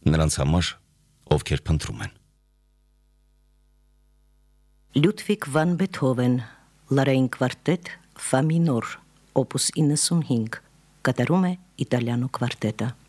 նրանց համար, ովքեր փնտրում են։ Լյուդվիգ վան Բեթհովեն, Լարային կվարտետ, ֆա մինոր, օպուս 95, կատարում է Իտալիանո կվարտետը։